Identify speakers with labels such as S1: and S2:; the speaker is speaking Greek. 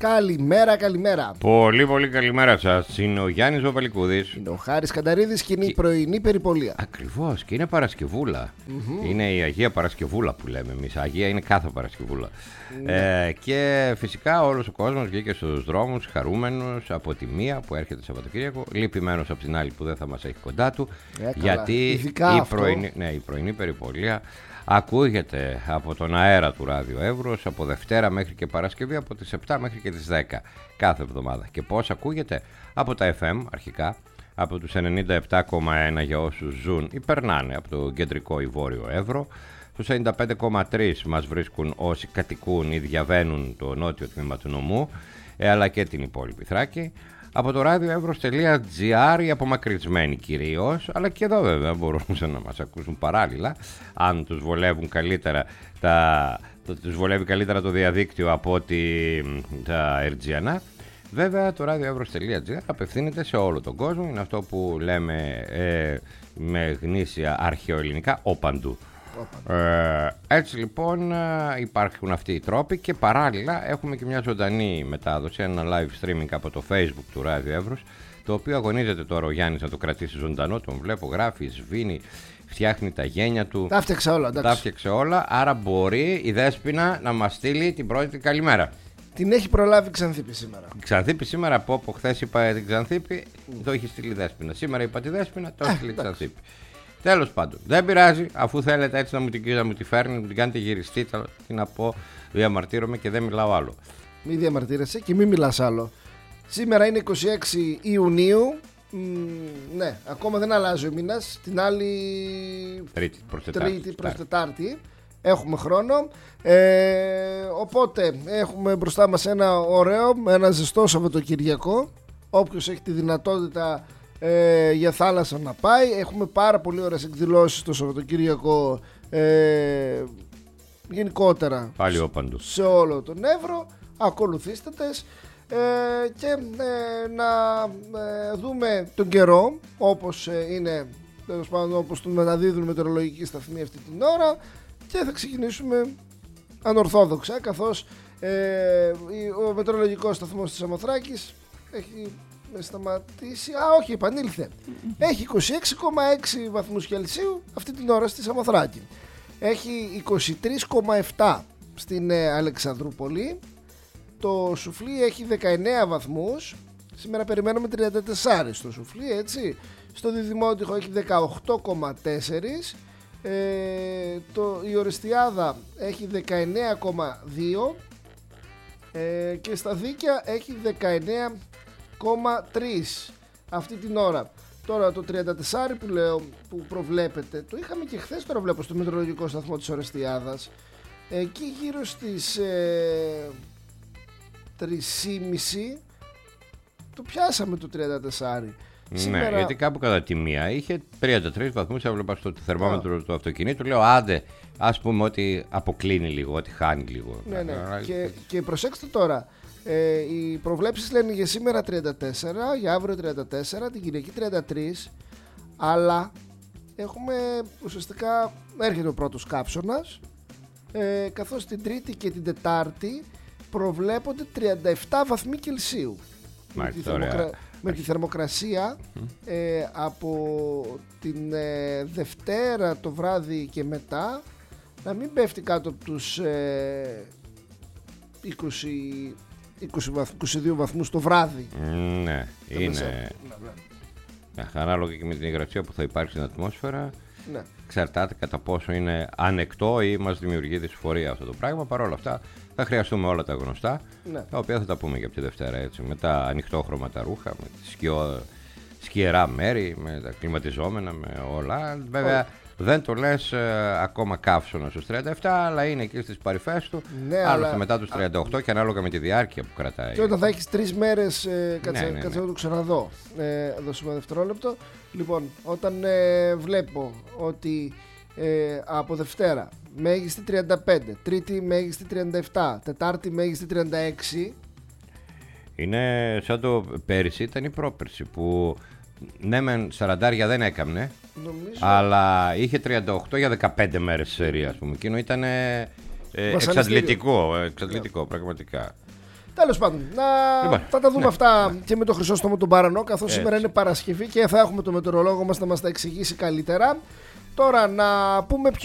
S1: Καλημέρα, καλημέρα.
S2: Πολύ πολύ καλημέρα σας. Είναι ο Γιάννης Βαβαλικούδης.
S1: Είναι ο Χάρης Κανταρίδης και είναι η πρωινή περιπολία.
S2: Ακριβώς, και είναι Παρασκευούλα. Είναι η Αγία Παρασκευούλα που λέμε εμείς. Αγία είναι κάθε Παρασκευούλα. Και φυσικά όλος ο κόσμος βγήκε στους δρόμους χαρούμενος από τη μία που έρχεται Σαββατοκύριακο, λυπημένος από την άλλη που δεν θα μας έχει κοντά του. Γιατί η πρωινή περιπολία ακούγεται από τον αέρα του Ράδιο Εύρος από Δευτέρα μέχρι και Παρασκευή από τις 7 μέχρι και τις 10 κάθε εβδομάδα. Και πώς ακούγεται? Από τα FM αρχικά, από τους 97,1 για όσους ζουν ή περνάνε από το κεντρικό ή βόρειο Εύρο. Στους 95,3 μας βρίσκουν όσοι κατοικούν ή διαβαίνουν το νότιο τμήμα του νομού, αλλά και την υπόλοιπη Θράκη. Από το radioevros.gr οι απομακρυσμένοι κυρίως, αλλά και εδώ βέβαια μπορούν να μας ακούσουν παράλληλα, αν τους βολεύουν καλύτερα τους βολεύει καλύτερα το διαδίκτυο από ότι τα ερτζιανά. Βέβαια το radioevros.gr απευθύνεται σε όλο τον κόσμο, είναι αυτό που λέμε με γνήσια αρχαιοελληνικά όπαντου. Έτσι λοιπόν υπάρχουν αυτοί οι τρόποι και παράλληλα έχουμε και μια ζωντανή μετάδοση, ένα live streaming από το Facebook του Ράδιο Εύρος, το οποίο αγωνίζεται τώρα ο Γιάννης να το κρατήσει ζωντανό. Τον βλέπω, γράφει, σβήνει, φτιάχνει τα γένια του. Τα έφτιαξε όλα, άρα μπορεί η Δέσποινα να μας στείλει την πρώτη καλημέρα.
S1: Την έχει προλάβει η Ξανθήπη σήμερα.
S2: Η Ξανθήπη σήμερα, από χθες είπα την Ξανθήπη, το έχει στείλει η Δέσποινα. Σήμερα είπα τη Δέσποινα, το έχει στείλει η Ξανθήπη. Τέλος πάντων, δεν πειράζει, αφού θέλετε έτσι να μου τη φέρνει, να μου την κάνετε γυριστή, τι να πω, διαμαρτύρομαι και δεν μιλάω άλλο.
S1: Μη διαμαρτύρεσαι και μη μιλάς άλλο. Σήμερα είναι 26 Ιουνίου, ναι, ακόμα δεν αλλάζει ο μήνας, την άλλη
S2: Τρίτη προς
S1: Τετάρτη έχουμε χρόνο, οπότε έχουμε μπροστά μας ένα ζεστό Σαββατοκυριακό, όποιος έχει τη δυνατότητα για θάλασσα να πάει. Έχουμε πάρα πολύ ωραίες εκδηλώσεις το Σαββατοκύριακο, γενικότερα
S2: πάλι όπαντου
S1: σε όλο τον Εύρο. Ακολουθήστε τες και να δούμε τον καιρό όπως είναι, τέλος πάντων, όπως τον μεταδίδουν οι μετεωρολογικοί σταθμοί αυτή την ώρα, και θα ξεκινήσουμε ανορθόδοξα, καθώς ο μετεωρολογικός σταθμός της Σαμοθράκης έχει σταματήσει, όχι, επανήλθε. Έχει 26,6 βαθμούς Κελσίου αυτή την ώρα στη Σαμοθράκη. Έχει 23,7 στην Αλεξανδρούπολη. Το Σουφλί έχει 19 βαθμούς. Σήμερα περιμένουμε 34 στο Σουφλί, έτσι. Στο Διδημότυχο έχει 18,4. Η Ορεστιάδα έχει 19,2 και στα Δίκαια έχει 19,3 αυτή την ώρα. Τώρα το 34 που λέω, που προβλέπετε, το είχαμε και χθες, τώρα βλέπω στο μετεωρολογικό σταθμό της Ορεστιάδας, εκεί γύρω στις 3,5 το πιάσαμε το 34. Σήμερα...
S2: Ναι, γιατί κάπου κατά τη μία είχε 33 βαθμούς, έβλεπα στο θερμόμετρο του αυτοκινήτου, λέω άντε, ας πούμε ότι αποκλίνει λίγο, ότι χάνει λίγο.
S1: Ναι. Και προσέξτε τώρα, οι προβλέψεις λένε για σήμερα 34, για αύριο 34, την Κυριακή 33, αλλά έχουμε ουσιαστικά, έρχεται ο πρώτος κάψονας, καθώς την Τρίτη και την Τετάρτη προβλέπονται 37 βαθμοί Κελσίου. Με τη θερμοκρασία από την Δευτέρα το βράδυ και μετά να μην πέφτει κάτω από τους 22 βαθμούς το βράδυ.
S2: Ναι, είναι ανάλογα και με την υγρασία που θα υπάρχει στην ατμόσφαιρα.
S1: Ναι.
S2: Εξαρτάται κατά πόσο είναι ανεκτό ή μας δημιουργεί δυσφορία αυτό το πράγμα. Παρ' όλα αυτά θα χρειαστούμε όλα τα γνωστά, ναι, τα οποία θα τα πούμε και από τη Δευτέρα, έτσι, με τα ανοιχτόχρωμα τα ρούχα, με σκιερά μέρη, με τα κλιματιζόμενα, με όλα. Βέβαια δεν το λες ακόμα καύσωνα στους 37, αλλά είναι εκεί στις παρυφές του, ναι, άλλωστε μετά τους 38 και ανάλογα με τη διάρκεια που κρατάει.
S1: Και όταν θα έχεις 3 μέρες, κάτσε να το ξαναδώ, δώσουμε ένα δευτερόλεπτο. Λοιπόν, όταν βλέπω ότι από Δευτέρα μέγιστη 35, Τρίτη μέγιστη 37, Τετάρτη μέγιστη 36.
S2: Είναι σαν το πέρυσι, ήταν η πρόπερση που ναι μεν 40 δεν έκαμνε, νομίζω, αλλά είχε 38 για 15 μέρες σερία, ας πούμε. Εκείνο ήταν εξαντλητικό, πραγματικά.
S1: Τέλος πάντων, θα τα δούμε αυτά και με το Χρυσόστομο τον Παρανό, καθώς σήμερα είναι Παρασκευή και θα έχουμε το μετεωρολόγο μας να μας τα εξηγήσει καλύτερα. Τώρα να πούμε